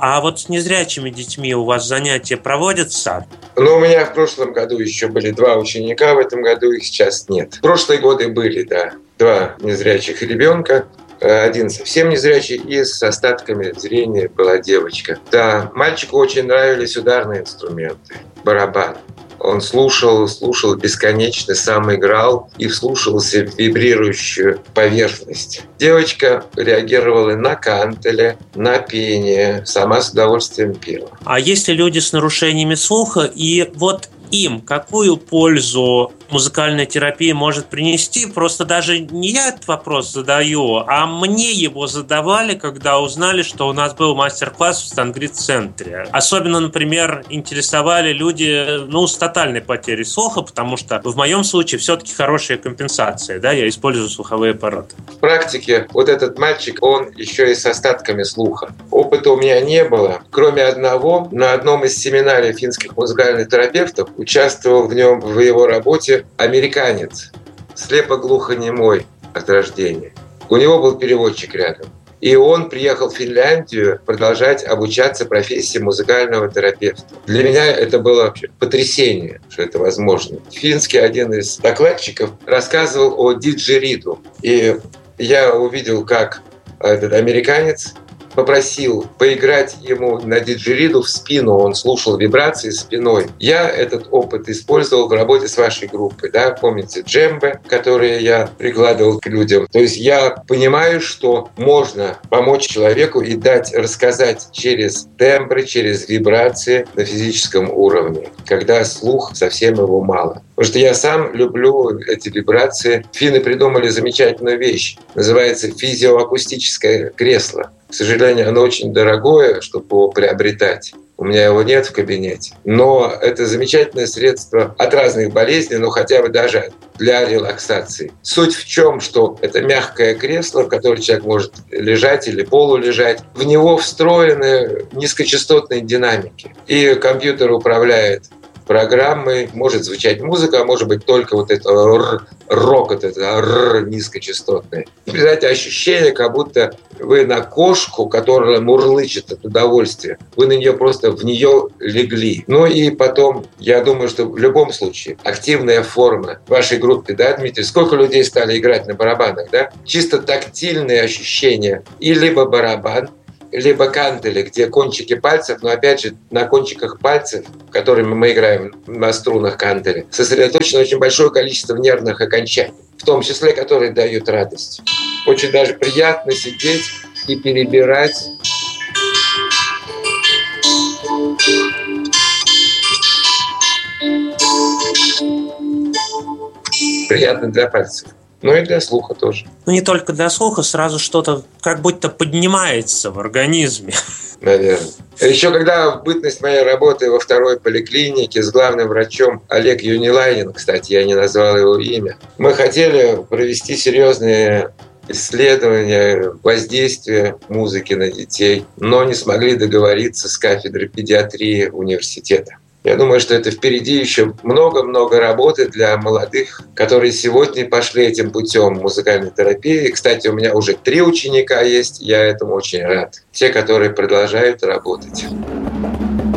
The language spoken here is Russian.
А вот с незрячими детьми у вас занятия проводятся? Ну, у меня в прошлом году еще были 2 ученика, в этом году их сейчас нет. В прошлые годы были, да, 2 незрячих ребенка. Один совсем незрячий, и с остатками зрения была девочка. Да, мальчику очень нравились ударные инструменты, барабан. Он слушал бесконечно, сам играл и вслушивался в вибрирующую поверхность. Девочка реагировала на кантеле, на пение, сама с удовольствием пела. А есть ли люди с нарушениями слуха, и вот им какую пользу музыкальная терапия может принести? Просто даже не я этот вопрос задаю, а мне его задавали, когда узнали, что у нас был мастер-класс в Стангрид-центре. Особенно, например, интересовали люди, с тотальной потерей слуха, потому что в моем случае все-таки хорошая компенсация, да, я использую слуховые аппараты. В практике вот этот мальчик, он еще и с остатками слуха. Опыта у меня не было, кроме одного. На одном из семинарий финских музыкальных терапевтов участвовал в его работе американец, слепо-глухонемой от рождения. У него был переводчик рядом. И он приехал в Финляндию продолжать обучаться профессии музыкального терапевта. Для меня это было вообще потрясение, что это возможно. Финский один из докладчиков рассказывал о диджериду. И я увидел, как этот американец попросил поиграть ему на диджериду в спину. Он слушал вибрации спиной. Я этот опыт использовал в работе с вашей группой. Да? Помните джембе, которые я прикладывал к людям? То есть я понимаю, что можно помочь человеку и рассказать через тембры, через вибрации на физическом уровне, когда слух совсем его мало. Потому что я сам люблю эти вибрации. Финны придумали замечательную вещь. Называется физиоакустическое кресло. К сожалению, оно очень дорогое, чтобы его приобретать. У меня его нет в кабинете. Но это замечательное средство от разных болезней, хотя бы даже для релаксации. Суть в чем, что это мягкое кресло, в котором человек может лежать или полулежать. В него встроены низкочастотные динамики. И компьютер управляет программой, может звучать музыка, а может быть только вот это рокот, это низкочастотное. И, знаете, ощущение, как будто вы на кошку, которая мурлычет от удовольствия, вы на нее просто в нее легли. И потом, я думаю, что в любом случае активная форма в вашей группе, да, Дмитрий, сколько людей стали играть на барабанах, да? Чисто тактильные ощущения. И либо барабан, либо кантели, где кончики пальцев, но опять же на кончиках пальцев, которыми мы играем на струнах кантели, сосредоточено очень большое количество нервных окончаний, в том числе, которые дают радость. Очень даже приятно сидеть и перебирать. Приятно для пальцев. И для слуха тоже. Не только для слуха, сразу что-то как будто поднимается в организме. Наверное. Еще когда в бытность моей работы во 2-й поликлинике с главным врачом Олег Юнилайнин, кстати, я не назвал его имя, мы хотели провести серьезные исследования воздействия музыки на детей, но не смогли договориться с кафедрой педиатрии университета. Я думаю, что это впереди еще много-много работы для молодых, которые сегодня пошли этим путем музыкальной терапии. Кстати, у меня уже 3 ученика есть, я этому очень рад. Те, которые продолжают работать.